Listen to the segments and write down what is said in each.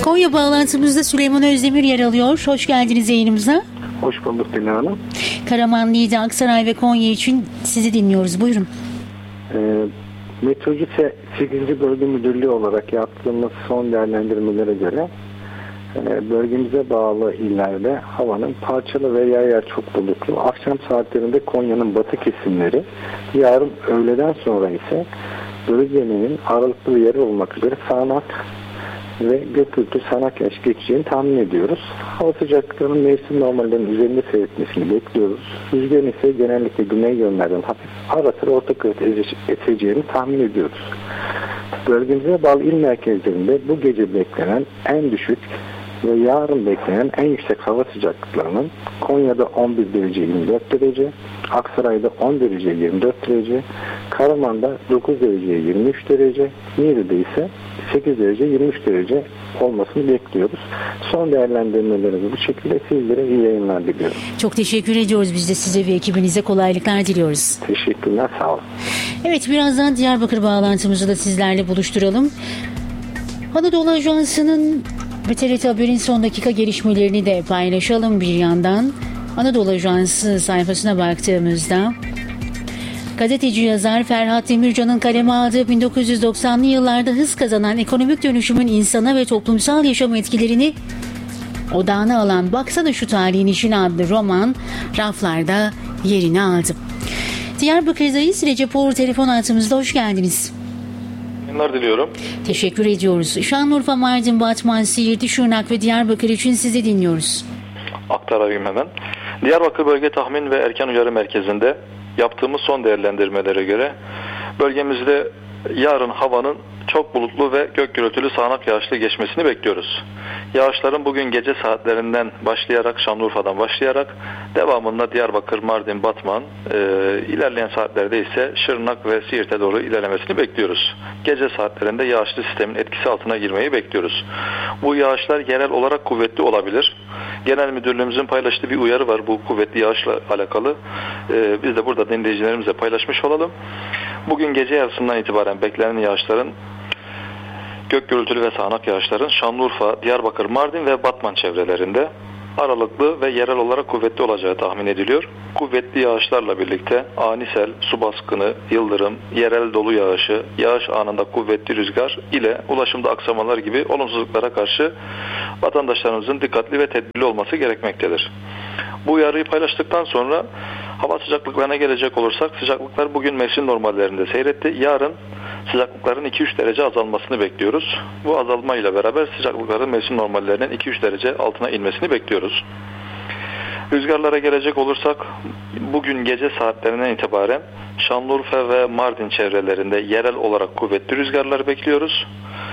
Konya bağlantımızda Süleyman Özdemir yer alıyor. Hoş geldiniz yayınımıza. Hoş bulduk Dilan Hanım. Karaman, Niğde, Aksaray ve Konya için sizi dinliyoruz. Buyurun. Meteoroloji 8. Bölge Müdürlüğü olarak yaptığımız son değerlendirmelere göre bölgemize bağlı illerde havanın parçalı ve yer yer çok bulutlu. Akşam saatlerinde Konya'nın batı kesimleri, yarın öğleden sonra ise bölgenin aralıklı bir yeri olmak üzere sağanak ve gök gürültülü sağanak yağış geçeceğini tahmin ediyoruz. Hava sıcaklıklarının mevsim normallerinin üzerinde seyretmesini bekliyoruz. Rüzgarın ise genellikle güney yönlerden hafif ara sıra orta kuvvet eseceğini tahmin ediyoruz. Bölgemize bağlı il merkezlerinde bu gece beklenen en düşük ve yarın beklenen en yüksek hava sıcaklıklarının Konya'da 11 derece 24 derece, Aksaray'da 10 derece 24 derece, Karaman'da 9 derece 23 derece, Niğde'de ise 8 derece 23 derece olmasını bekliyoruz. Son değerlendirmelerimiz bu şekilde. Sizlere iyi yayınlar diliyorum. Çok teşekkür ediyoruz. Biz de size ve ekibinize kolaylıklar diliyoruz. Teşekkürler. Sağ olun. Evet, birazdan Diyarbakır bağlantımızı da sizlerle buluşturalım. Anadolu Ajansı'nın ve TRT Haber'in son dakika gelişmelerini de paylaşalım bir yandan. Anadolu Ajansı sayfasına baktığımızda gazeteci yazar Ferhat Demircan'ın kaleme aldığı 1990'lı yıllarda hız kazanan ekonomik dönüşümün insana ve toplumsal yaşam etkilerini odağına alan "Baksana Şu Tarihin İşine" adlı roman raflarda yerini aldı. Diyarbakır'dayız. Recep Uğur telefon hattımızda. Hoş geldiniz. Günler diliyorum. Teşekkür ediyoruz. Şanlıurfa, Mardin, Batman, Siirt, Şırnak ve Diyarbakır için sizi dinliyoruz. Aktarayım hemen. Diyarbakır Bölge Tahmin ve Erken Uyarı Merkezi'nde yaptığımız son değerlendirmelere göre bölgemizde yarın havanın çok bulutlu ve gök gürültülü sağanak yağışlı geçmesini bekliyoruz. Yağışların bugün gece saatlerinden başlayarak, Şanlıurfa'dan başlayarak devamında Diyarbakır, Mardin, Batman, ilerleyen saatlerde ise Şırnak ve Siirt'e doğru ilerlemesini bekliyoruz. Gece saatlerinde yağışlı sistemin etkisi altına girmeyi bekliyoruz. Bu yağışlar yerel olarak kuvvetli olabilir. Genel Müdürlüğümüzün paylaştığı bir uyarı var bu kuvvetli yağışla alakalı. Biz de burada dinleyicilerimizle paylaşmış olalım. Bugün gece yarısından itibaren beklenen yağışların, gök gürültülü ve sağanak yağışların Şanlıurfa, Diyarbakır, Mardin ve Batman çevrelerinde aralıklı ve yerel olarak kuvvetli olacağı tahmin ediliyor. Kuvvetli yağışlarla birlikte ani sel, su baskını, yıldırım, yerel dolu yağışı, yağış anında kuvvetli rüzgar ile ulaşımda aksamalar gibi olumsuzluklara karşı vatandaşlarımızın dikkatli ve tedbirli olması gerekmektedir. Bu uyarıyı paylaştıktan sonra hava sıcaklıklarına gelecek olursak, sıcaklıklar bugün mevsim normallerinde seyretti. Yarın sıcaklıkların 2-3 derece azalmasını bekliyoruz. Bu azalmayla beraber sıcaklıkların mevsim normallerinden 2-3 derece altına inmesini bekliyoruz. Rüzgarlara gelecek olursak, bugün gece saatlerinden itibaren Şanlıurfa ve Mardin çevrelerinde yerel olarak kuvvetli rüzgarlar bekliyoruz.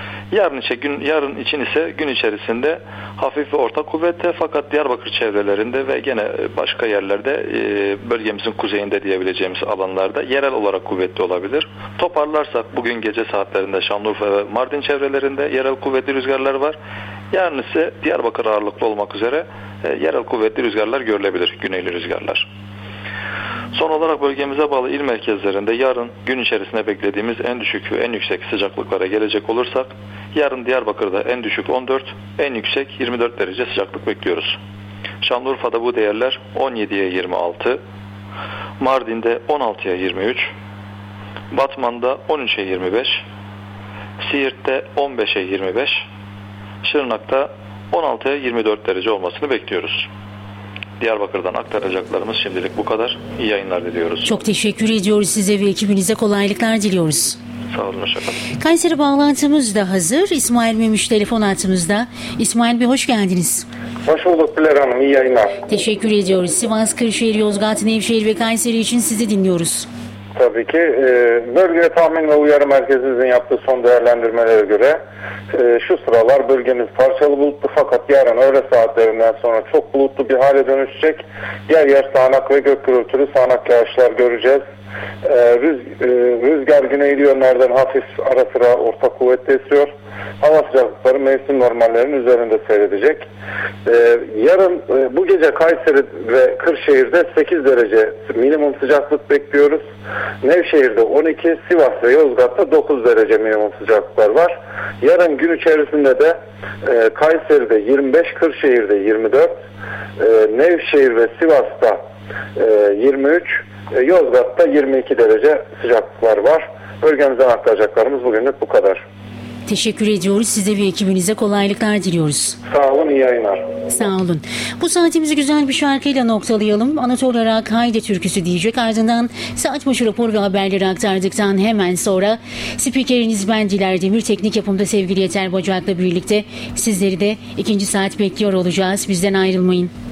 Yarın için ise gün içerisinde hafif ve orta kuvvette, fakat Diyarbakır çevrelerinde ve gene başka yerlerde bölgemizin kuzeyinde diyebileceğimiz alanlarda yerel olarak kuvvetli olabilir. Toparlarsak bugün gece saatlerinde Şanlıurfa ve Mardin çevrelerinde yerel kuvvetli rüzgarlar var. Yarın ise Diyarbakır ağırlıklı olmak üzere yerel kuvvetli rüzgarlar görülebilir, güneyli rüzgarlar. Son olarak bölgemize bağlı il merkezlerinde yarın gün içerisinde beklediğimiz en düşük ve en yüksek sıcaklıklara gelecek olursak, yarın Diyarbakır'da en düşük 14, en yüksek 24 derece sıcaklık bekliyoruz. Şanlıurfa'da bu değerler 17'ye 26, Mardin'de 16'ya 23, Batman'da 13'e 25, Siirt'te 15'e 25, Şırnak'ta 16'ya 24 derece olmasını bekliyoruz. Diyarbakır'dan aktaracaklarımız şimdilik bu kadar. İyi yayınlar diliyoruz. Çok teşekkür ediyoruz size ve ekibinize, kolaylıklar diliyoruz. Sağ olun, hoşçakalın. Kayseri bağlantımız da hazır. İsmail Memiş telefon hattımızda. İsmail Bey, hoş geldiniz. Hoş bulduk Güler Hanım, iyi yayınlar. Teşekkür ediyoruz. Sivas, Kırşehir, Yozgat, Nevşehir ve Kayseri için sizi dinliyoruz. Tabii ki. Bölge Tahmin ve Uyarı Merkezimizin yaptığı son değerlendirmelere göre şu sıralar bölgemiz parçalı bulutlu, fakat yarın öğle saatlerinden sonra çok bulutlu bir hale dönüşecek. Yer yer sağanak ve gök gürültülü sağanak yağışlar göreceğiz. Rüzgar güneyli yönlerden hafif ara sıra orta kuvvetli esiyor. Hava sıcaklıkları mevsim normallerinin üzerinde seyredecek. Yarın bu gece Kayseri ve Kırşehir'de 8 derece minimum sıcaklık bekliyoruz. Nevşehir'de 12, Sivas ve Yozgat'ta 9 derece minimum sıcaklıklar var. Yarın gün içerisinde de Kayseri'de 25, Kırşehir'de 24, Nevşehir ve Sivas'ta 23, Yozgat'ta 22 derece sıcaklıklar var. Bölgemizden aktaracaklarımız bugünlük bu kadar. Teşekkür ediyoruz. Size ve ekibinize kolaylıklar diliyoruz. Sağ olun, iyi yayınlar. Sağ olun. Bu saatimizi güzel bir şarkıyla noktalayalım. Anatol Arak Haydi türküsü diyecek. Ardından saat başı rapor ve haberleri aktardıktan hemen sonra spikeriniz ben Diler Demir, teknik yapımda sevgili Yeter Bacak'la birlikte sizleri de ikinci saat bekliyor olacağız. Bizden ayrılmayın.